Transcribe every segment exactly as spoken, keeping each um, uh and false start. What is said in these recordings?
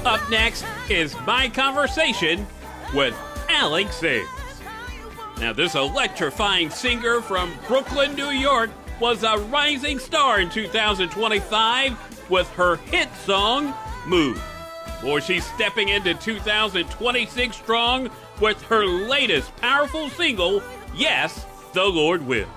Up next is my conversation with Alex Sings. Now, this electrifying singer from Brooklyn, New York, was a rising star in two thousand twenty-five with her hit song, Move. Or she's stepping into two thousand twenty-six strong with her latest powerful single, Yes, the Lord Will.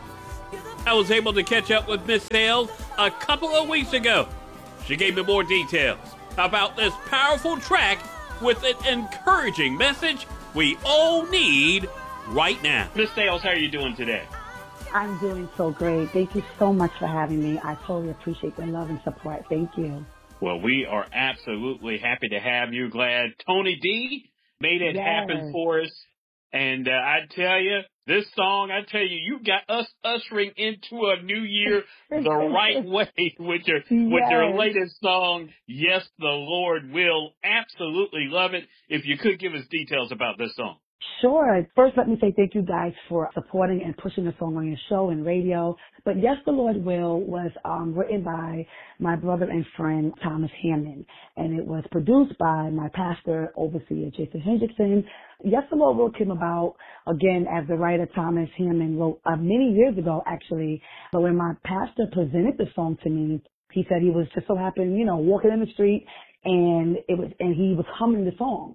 I was able to catch up with Miss Hales a couple of weeks ago. She gave me more details about this powerful track with an encouraging message we all need right now. Miss Hales, how are you doing today? I'm doing so great. Thank you so much for having me. I totally appreciate the love and support. Thank you. Well, we are absolutely happy to have you. Glad Tony D made it Yes. happen for us. And uh, I tell you, this song, I tell you, you got us ushering into a new year the right way with your Yes. with your latest song, Yes, the Lord Will. Absolutely love it. If you could give us details about this song. Sure. First, let me say thank you guys for supporting and pushing the song on your show and radio. But Yes, the Lord Will was um, written by my brother and friend, Thomas Hammond, and it was produced by my pastor, overseer, Jason Hendrickson. Yes, the Lord Will came about, again, as the writer Thomas Hammond wrote uh, many years ago, actually. But when my pastor presented the song to me, he said he was just so happy, you know, walking in the street, and it was, and he was humming the song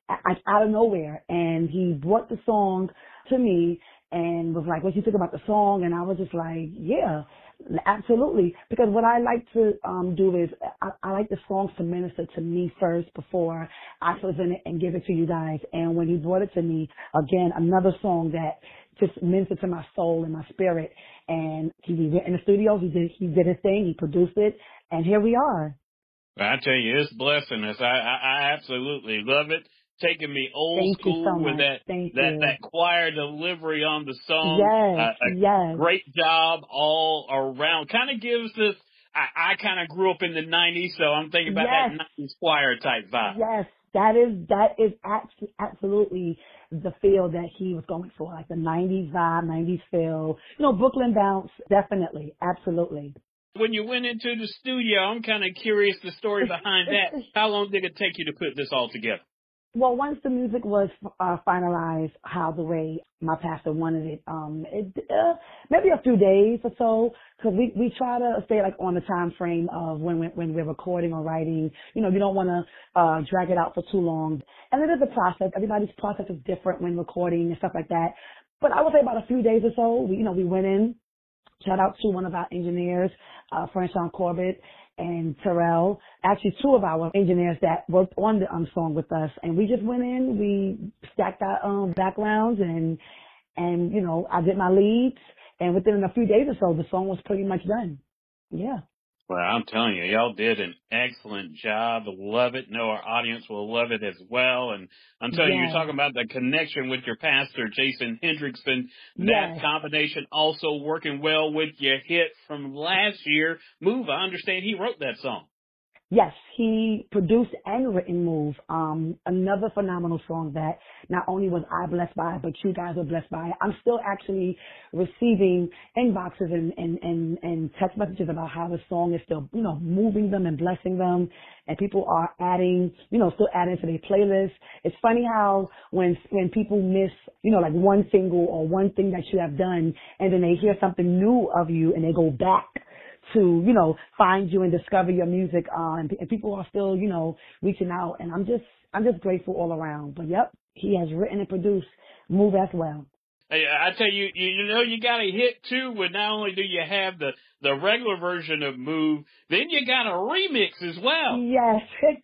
out of nowhere, and he brought the song to me and was like, what you think about the song? And I was just like, yeah, absolutely. Because what I like to um, do is I, I like the songs to minister to me first before I present it and give it to you guys. And when he brought it to me, again, another song that just ministered to my soul and my spirit. And he went in the studio, he did, he did his thing, he produced it, and here we are. I tell you, it's blessing us. I, I, I absolutely love it. Taking me old Thank school so with much. that Thank that you. that choir delivery on the song. Yes, Uh, a yes. great job all around. Kind of gives us. I, I kind of grew up in the nineties, so I'm thinking about Yes. that nineties choir type vibe. Yes, that is that is abs- absolutely the feel that he was going for, like the nineties vibe, nineties feel. You know, Brooklyn bounce, definitely, absolutely. When you went into the studio, I'm kind of curious the story behind that. How long did it take you to put this all together? Well, once the music was uh, finalized, how the way my pastor wanted it, um, it uh, maybe a few days or so, because we we try to stay like on the time frame of when we, when we're recording or writing. You know, you don't want to uh, drag it out for too long. And it is a process. Everybody's process is different when recording and stuff like that. But I would say about a few days or so. We, you know, we went in. Shout out to one of our engineers, uh, Franchon Corbett and Terrell, actually two of our engineers that worked on the um, song with us. And we just went in, we stacked our um, backgrounds and, and, you know, I did my leads, and within a few days or so, the song was pretty much done. Yeah. Well, I'm telling you, y'all did an excellent job. Love it. Know our audience will love it as well. And I'm telling you, Yes. you're talking about the connection with your pastor, Jason Hendrickson. That Yes. combination also working well with your hit from last year, Move. I understand he wrote that song. Yes, he produced and written Move, um, another phenomenal song that not only was I blessed by, but you guys were blessed by. I'm still actually receiving inboxes and, and, and, and text messages about how the song is still, you know, moving them and blessing them. And people are adding, you know, still adding to their playlist. It's funny how when, when people miss, you know, like one single or one thing that you have done, and then they hear something new of you and they go back to, you know, find you and discover your music, uh, and, and people are still, you know, reaching out, and I'm just, I'm just grateful all around. But yep, he has written and produced Move as well. Hey, I tell you, you, you know, you got a hit too. When not only do you have the the regular version of Move, then you got a remix as well. Yes,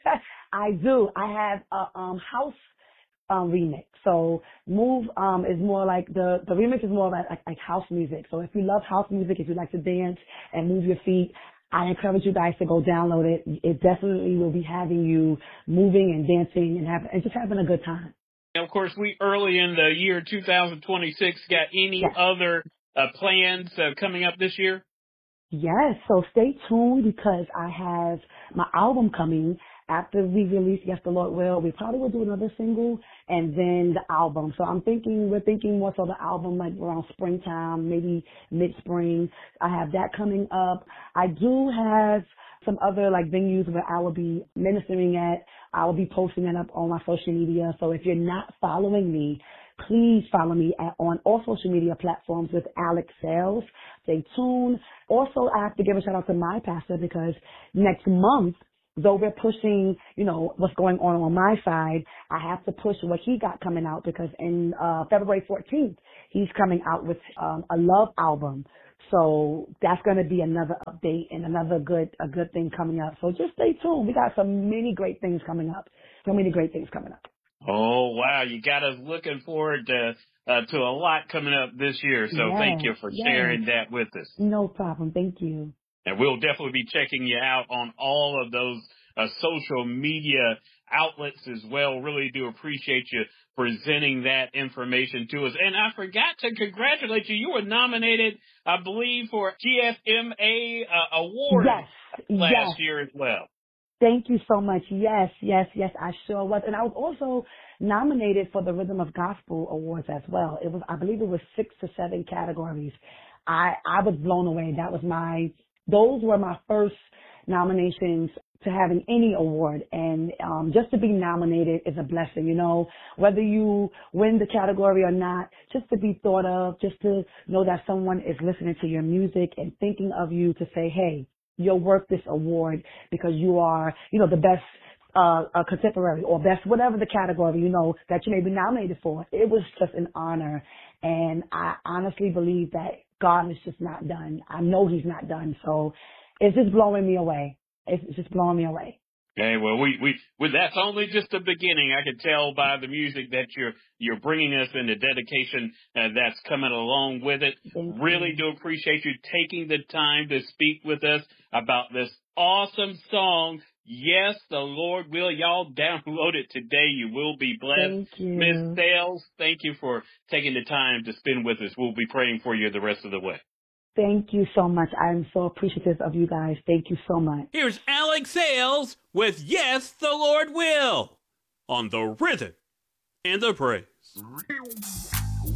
I do. I have a um house um remix. So Move um is more like the the remix is more like, like like house music. So if you love house music, if you like to dance and move your feet, I encourage you guys to go download it. It definitely will be having you moving and dancing and have and just having a good time. And of course, we early in the year two thousand twenty-six. Got any Yes. other uh, plans uh, coming up this year? Yes, so stay tuned because I have my album coming. After we release Yes, the Lord Will, we probably will do another single and then the album. So I'm thinking, we're thinking more so the album like around springtime, maybe mid-spring. I have that coming up. I do have some other like venues where I will be ministering at. I will be posting it up on my social media. So if you're not following me, please follow me at, on all social media platforms with Alex Sales. Stay tuned. Also, I have to give a shout out to my pastor because next month, though we're pushing, you know, what's going on on my side, I have to push what he got coming out because in uh, February fourteenth, he's coming out with um, a love album. So that's going to be another update and another good, a good thing coming up. So just stay tuned. We got so many great things coming up. So many great things coming up. Oh, wow. You got us looking forward to, uh, to a lot coming up this year. So yes, thank you for yes. sharing that with us. No problem. Thank you. And we'll definitely be checking you out on all of those uh, social media outlets as well. Really do appreciate you presenting that information to us. And I forgot to congratulate you. You were nominated, I believe, for G F M A uh, award yes, last yes. year as well. Thank you so much. Yes, yes, yes, I sure was. And I was also nominated for the Rhythm of Gospel Awards as well. It was, I believe it was six to seven categories. I, I was blown away. That was my, those were my first nominations to having any award. And um, just to be nominated is a blessing, you know, whether you win the category or not, just to be thought of, just to know that someone is listening to your music and thinking of you to say, hey, you're worth this award because you are, you know, the best uh, a contemporary or best, whatever the category, you know, that you may be nominated for. It was just an honor. And I honestly believe that God is just not done. I know he's not done. So it's just blowing me away. It's just blowing me away. Okay, well, we, we, we, that's only just the beginning. I can tell by the music that you're, you're bringing us and the dedication uh, that's coming along with it. Thank really you. do appreciate you taking the time to speak with us about this awesome song. Yes, the Lord will. Y'all download it today. You will be blessed. Thank you. Miss Sales, thank you for taking the time to spend with us. We'll be praying for you the rest of the way. Thank you so much. I'm so appreciative of you guys. Thank you so much. Here's Alex Sales with Yes, the Lord Will on the Rhythm and the Praise.